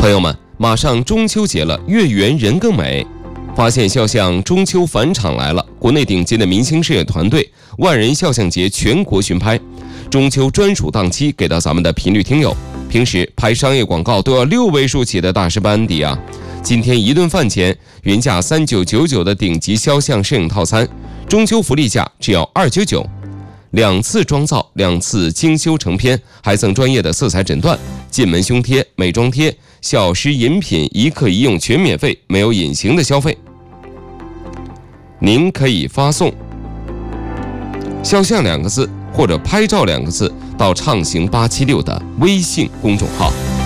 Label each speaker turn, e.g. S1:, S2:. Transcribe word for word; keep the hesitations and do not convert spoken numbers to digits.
S1: 朋友们，马上中秋节了，月圆人更美。发现肖像中秋返场来了，国内顶尖的明星摄影团队万人肖像节全国巡拍，中秋专属档期给到咱们的频率听友。平时拍商业广告都要六位数起的大师班底啊！今天一顿饭钱，原价三九九九的顶级肖像摄影套餐，中秋福利价只要二九九。两次妆造，两次精修成片，还赠专业的色彩诊断、进门胸贴、美妆贴、小食饮品一客一用全免费，没有隐形的消费。您可以发送肖像两个字或者拍照两个字到畅行八七六的微信公众号。